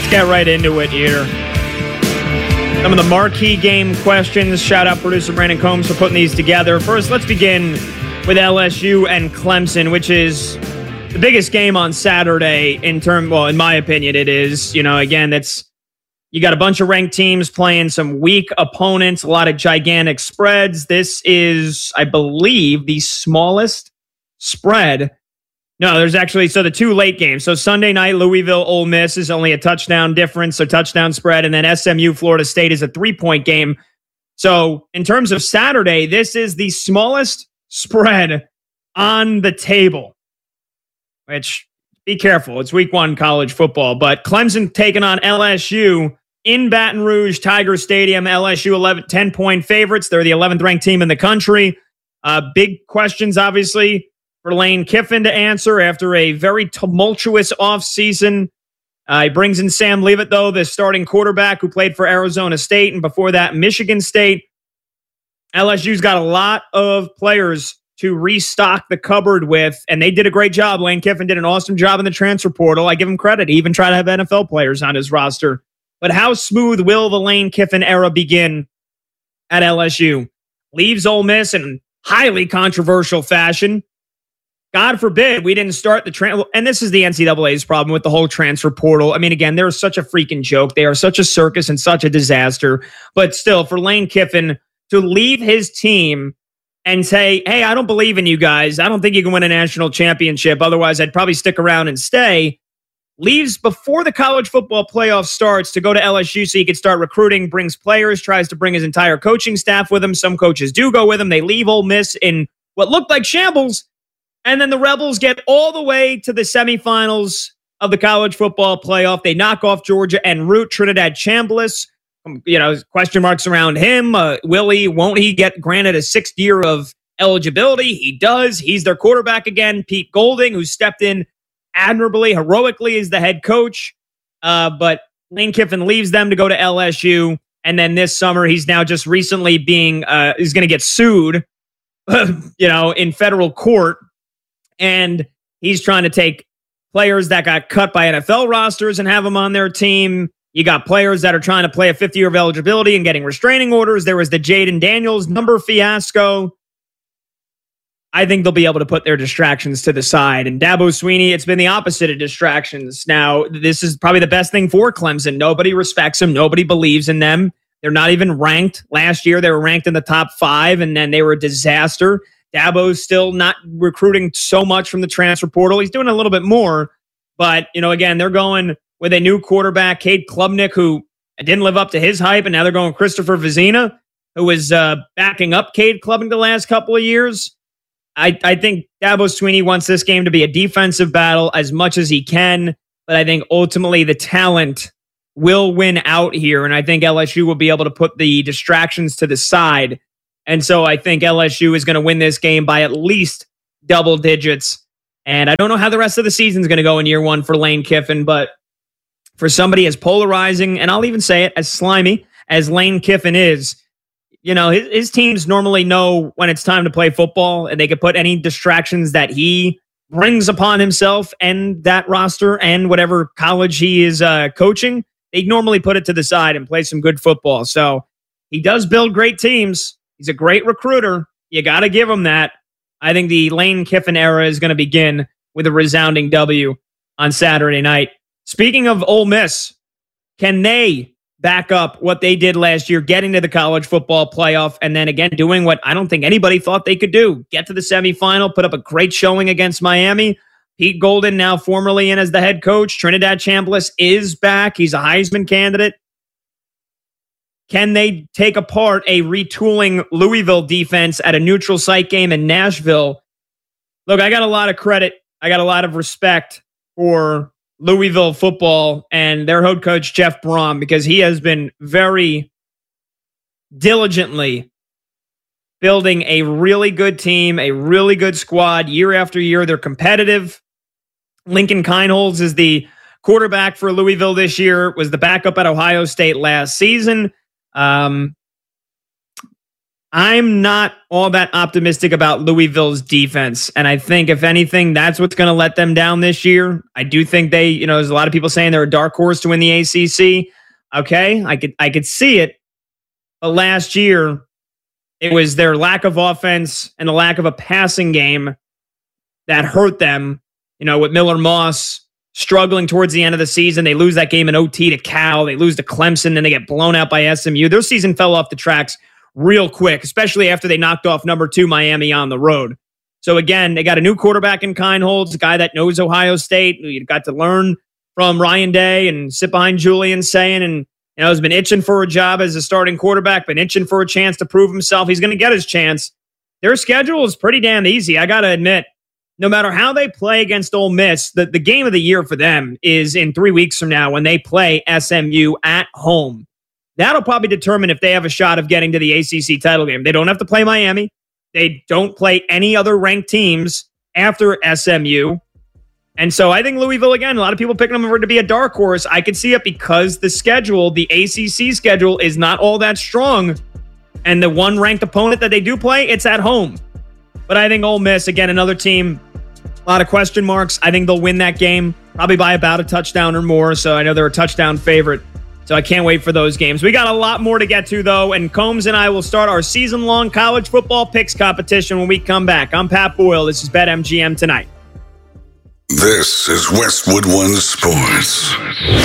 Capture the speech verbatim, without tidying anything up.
let's get right into it here. Some of the marquee game questions. Shout out producer Brandon Combs for putting these together. First, let's begin with L S U and Clemson, which is the biggest game on Saturday in term. Well, in my opinion, it is. You know, again, that's you got a bunch of ranked teams playing some weak opponents, a lot of gigantic spreads. This is, I believe, the smallest spread. No, there's actually, so the two late games. So Sunday night, Louisville, Ole Miss is only a touchdown difference, so touchdown spread. And then S M U, Florida State is a three-point game. So in terms of Saturday, this is the smallest spread on the table. Which, be careful, it's week one college football. But Clemson taking on L S U in Baton Rouge, Tiger Stadium. L S U eleven, ten-point favorites. They're the eleventh ranked team in the country. Uh, big questions, obviously, for Lane Kiffin to answer after a very tumultuous offseason. Uh, he brings in Sam Leavitt, though, the starting quarterback who played for Arizona State and before that, Michigan State. L S U's got a lot of players to restock the cupboard with, and they did a great job. Lane Kiffin did an awesome job in the transfer portal. I give him credit. He even tried to have N F L players on his roster. But how smooth will the Lane Kiffin era begin at L S U? Leaves Ole Miss in highly controversial fashion. God forbid we didn't start the transfer. And this is the N C double A's problem with the whole transfer portal. I mean, again, they're such a freaking joke. They are such a circus and such a disaster. But still, for Lane Kiffin to leave his team and say, hey, I don't believe in you guys. I don't think you can win a national championship. Otherwise, I'd probably stick around and stay. Leaves before the college football playoff starts to go to L S U so he could start recruiting, brings players, tries to bring his entire coaching staff with him. Some coaches do go with him. They leave Ole Miss in what looked like shambles. And then the Rebels get all the way to the semifinals of the college football playoff. They knock off Georgia en route. Trinidad Chambliss, you know, question marks around him. Uh, will he, won't he get granted a sixth year of eligibility? He does. He's their quarterback again. Pete Golding, who stepped in admirably, heroically as the head coach. Uh, but Lane Kiffin leaves them to go to L S U. And then this summer, he's now just recently being, uh, he's going to get sued, you know, in federal court. And he's trying to take players that got cut by N F L rosters and have them on their team. You got players that are trying to play a fifth year of eligibility and getting restraining orders. There was the Jaden Daniels number fiasco. I think they'll be able to put their distractions to the side. And Dabo Swinney, it's been the opposite of distractions. Now, this is probably the best thing for Clemson. Nobody respects them. Nobody believes in them. They're not even ranked. Last year, they were ranked in the top five, and then they were a disaster. Dabo's still not recruiting so much from the transfer portal. He's doing a little bit more. But, you know, again, they're going with a new quarterback, Cade Klubnik, who didn't live up to his hype. And now they're going Christopher Vizina, who was uh, backing up Cade Klubnik the last couple of years. I, I think Dabo Swinney wants this game to be a defensive battle as much as he can. But I think ultimately the talent will win out here. And I think L S U will be able to put the distractions to the side. And so I think L S U is going to win this game by at least double digits. And I don't know how the rest of the season is going to go in year one for Lane Kiffin, but for somebody as polarizing, and I'll even say it, as slimy as Lane Kiffin is, you know, his, his teams normally know when it's time to play football, and they can put any distractions that he brings upon himself and that roster and whatever college he is uh, coaching, they normally put it to the side and play some good football. So he does build great teams. He's a great recruiter. You got to give him that. I think the Lane Kiffin era is going to begin with a resounding W on Saturday night. Speaking of Ole Miss, can they back up what they did last year, getting to the college football playoff, and then again doing what I don't think anybody thought they could do, get to the semifinal, put up a great showing against Miami. Pete Golden, now formerly in as the head coach. Trinidad Chambliss is back. He's a Heisman candidate. Can they take apart a retooling Louisville defense at a neutral site game in Nashville? Look, I got a lot of credit. I got a lot of respect for Louisville football and their head coach, Jeff Brom, because he has been very diligently building a really good team, a really good squad year after year. They're competitive. Lincoln Kienholz is the quarterback for Louisville this year, was the backup at Ohio State last season. Um, I'm not all that optimistic about Louisville's defense. And I think, if anything, that's what's going to let them down this year. I do think they, you know, there's a lot of people saying they're a dark horse to win the A C C. Okay, I could I could see it. But last year, it was their lack of offense and the lack of a passing game that hurt them. You know, with Miller Moss struggling towards the end of the season, they lose that game in O T to Cal. They lose to Clemson, then they get blown out by S M U. Their season fell off the tracks real quick, especially after they knocked off number two Miami on the road. So again, they got a new quarterback in Kindholz, a guy that knows Ohio State, who you got to learn from Ryan Day and sit behind Julian Sayin, and you know, has been itching for a job as a starting quarterback, been itching for a chance to prove himself. He's going to get his chance. Their schedule is pretty damn easy, I got to admit. No matter how they play against Ole Miss, the, the game of the year for them is in three weeks from now when they play S M U at home. That'll probably determine if they have a shot of getting to the A C C title game. They don't have to play Miami. They don't play any other ranked teams after S M U. And so I think Louisville, again, a lot of people picking them over to be a dark horse. I could see it because the schedule, the A C C schedule, is not all that strong. And the one ranked opponent that they do play, it's at home. But I think Ole Miss, again, another team, a lot of question marks. I think they'll win that game, probably by about a touchdown or more. So I know they're a touchdown favorite. So I can't wait for those games. We got a lot more to get to, though, and Combs and I will start our season-long college football picks competition when we come back. I'm Pat Boyle. This is BetMGM Tonight. This is Westwood One Sports.